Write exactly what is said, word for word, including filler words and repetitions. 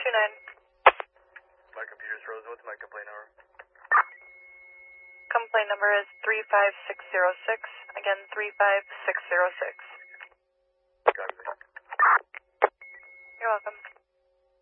two nine. My computer's frozen. What's my complaint number? Complaint number is three five six zero six. Again, three five six zero six.